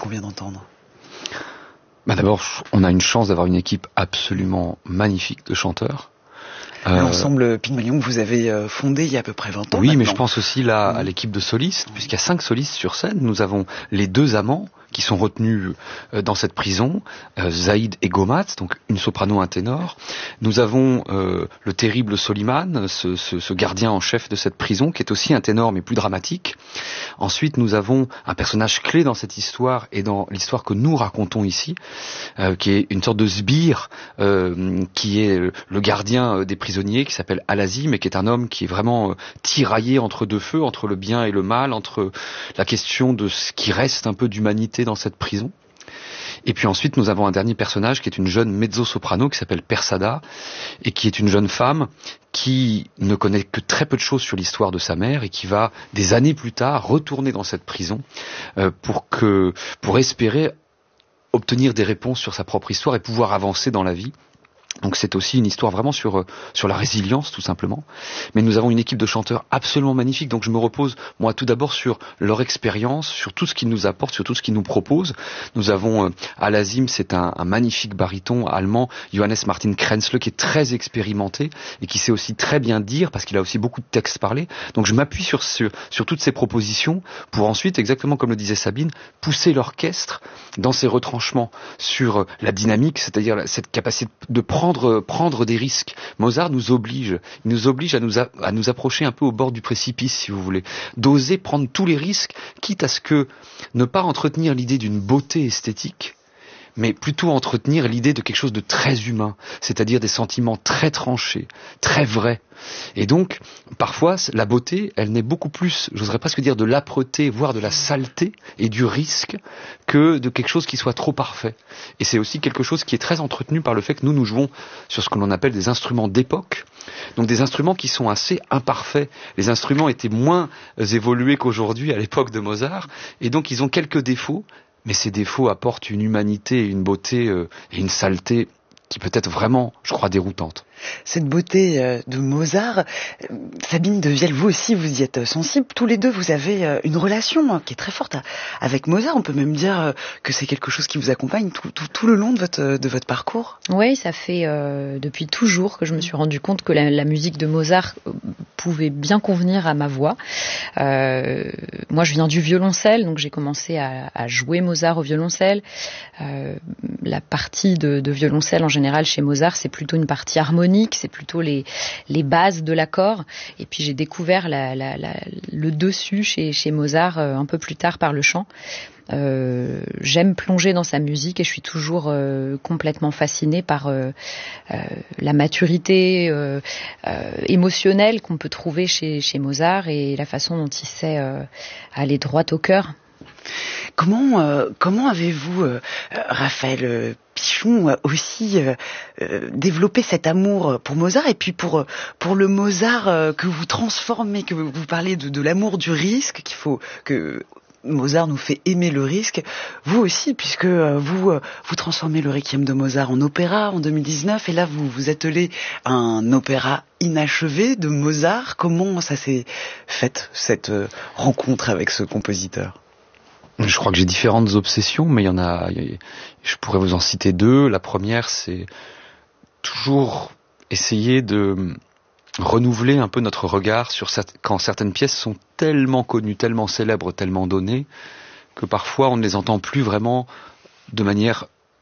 qu'on vient d'entendre? D'abord, on a une chance d'avoir une équipe absolument magnifique de chanteurs. L'ensemble Pygmalion que vous avez fondé il y a à peu près 20 ans. Oui, maintenant. mais je pense aussi là à l'équipe de solistes, puisqu'il y a 5 solistes sur scène. Nous avons les 2 amants qui sont retenus dans cette prison, Zaïd et Gomat, donc une soprano, un ténor. Nous avons le terrible Soliman, ce gardien en chef de cette prison, qui est aussi un ténor mais plus dramatique. Ensuite, nous avons un personnage clé dans cette histoire et dans l'histoire que nous racontons ici, qui est une sorte de sbire, qui est le gardien des prisonniers, qui s'appelle Al-Azim, et qui est un homme qui est vraiment tiraillé entre 2 feux, entre le bien et le mal, entre la question de ce qui reste un peu d'humanité dans cette prison. Et puis ensuite, nous avons un dernier personnage qui est une jeune mezzo-soprano qui s'appelle Persada, et qui est une jeune femme qui ne connaît que très peu de choses sur l'histoire de sa mère et qui va, des années plus tard, retourner dans cette prison pour espérer obtenir des réponses sur sa propre histoire et pouvoir avancer dans la vie. Donc c'est aussi une histoire vraiment sur la résilience tout simplement. Mais nous avons une équipe de chanteurs absolument magnifique. Donc je me repose moi tout d'abord sur leur expérience, sur tout ce qu'ils nous apportent, sur tout ce qu'ils nous proposent. Nous avons Al-Azim, c'est un magnifique baryton allemand, Johannes Martin Krenzle, qui est très expérimenté et qui sait aussi très bien dire parce qu'il a aussi beaucoup de textes parlés. Donc je m'appuie sur toutes ces propositions pour ensuite, exactement comme le disait Sabine, pousser l'orchestre dans ses retranchements sur la dynamique, c'est-à-dire cette capacité de prendre des risques. Mozart nous oblige à nous approcher un peu au bord du précipice, si vous voulez, d'oser prendre tous les risques, quitte à ce que ne pas entretenir l'idée d'une beauté esthétique, mais plutôt entretenir l'idée de quelque chose de très humain, c'est-à-dire des sentiments très tranchés, très vrais. Et donc, parfois, la beauté, elle naît beaucoup plus, j'oserais presque dire, de l'âpreté, voire de la saleté et du risque, que de quelque chose qui soit trop parfait. Et c'est aussi quelque chose qui est très entretenu par le fait que nous jouons sur ce que l'on appelle des instruments d'époque, donc des instruments qui sont assez imparfaits. Les instruments étaient moins évolués qu'aujourd'hui à l'époque de Mozart, et donc ils ont quelques défauts, mais ces défauts apportent une humanité, une beauté et une saleté qui peut être vraiment, je crois, déroutante. Cette beauté de Mozart, Sabine de Vielle, vous aussi, vous y êtes sensible. Tous les deux, vous avez une relation qui est très forte avec Mozart. On peut même dire que c'est quelque chose qui vous accompagne tout le long de votre parcours. Oui, ça fait depuis toujours que je me suis rendu compte que la musique de Mozart pouvait bien convenir à ma voix. Moi, je viens du violoncelle, donc j'ai commencé à jouer Mozart au violoncelle. La partie de violoncelle, en général, chez Mozart, c'est plutôt une partie harmonique. C'est plutôt les bases de l'accord. Et puis j'ai découvert le dessus chez Mozart un peu plus tard par le chant. J'aime plonger dans sa musique et je suis toujours complètement fascinée par la maturité émotionnelle qu'on peut trouver chez Mozart et la façon dont il sait aller droit au cœur. Comment avez-vous, Raphaël Pichon, aussi développé cet amour pour Mozart et puis pour le Mozart que vous transformez, que vous parlez de l'amour du risque, qu'il faut que Mozart nous fait aimer le risque, vous aussi, puisque vous transformez le Requiem de Mozart en opéra en 2019, et là vous attelez un opéra inachevé de Mozart. Comment ça s'est fait, cette rencontre avec ce compositeur ? Je crois que j'ai différentes obsessions, mais il y en a, je pourrais vous en citer 2. La première, c'est toujours essayer de renouveler un peu notre regard sur quand certaines pièces sont tellement connues, tellement célèbres, tellement données, que parfois on ne les entend plus vraiment de manière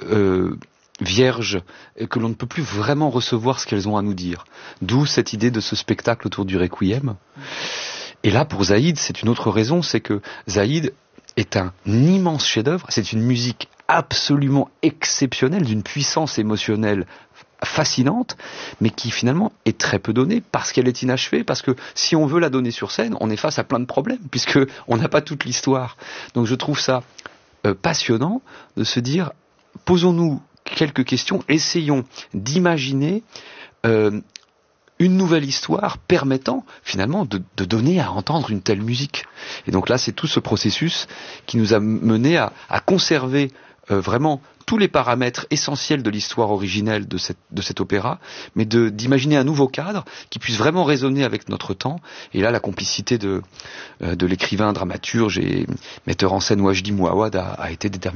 vierge, et que l'on ne peut plus vraiment recevoir ce qu'elles ont à nous dire. D'où cette idée de ce spectacle autour du Requiem. Et là, pour Zaïd, c'est une autre raison, c'est que Zaïd est un immense chef-d'œuvre, c'est une musique absolument exceptionnelle, d'une puissance émotionnelle fascinante, mais qui finalement est très peu donnée parce qu'elle est inachevée, parce que si on veut la donner sur scène, on est face à plein de problèmes, puisque on n'a pas toute l'histoire. Donc je trouve ça passionnant de se dire, posons-nous quelques questions, essayons d'imaginer une nouvelle histoire permettant finalement de donner à entendre une telle musique. Et donc là, c'est tout ce processus qui nous a mené à conserver vraiment tous les paramètres essentiels de l'histoire originelle de cet opéra, mais d'imaginer un nouveau cadre qui puisse vraiment résonner avec notre temps. Et là, la complicité de l'écrivain, dramaturge et metteur en scène Wajdi Mouawad a été déterminante.